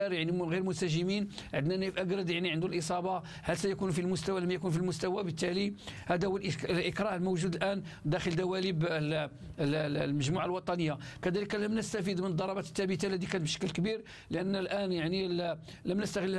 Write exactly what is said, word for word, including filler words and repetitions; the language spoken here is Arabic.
يعني غير منسجمين. عندنا نايف أقرد يعني عنده الإصابة، هل سيكون في المستوى لم يكن في المستوى؟ بالتالي هذا هو الإكراه الموجود الآن داخل دواليب المجموعة الوطنية. كذلك لم نستفيد من الضربات الثابتة التي كانت بشكل كبير، لأن الآن يعني لم نستغل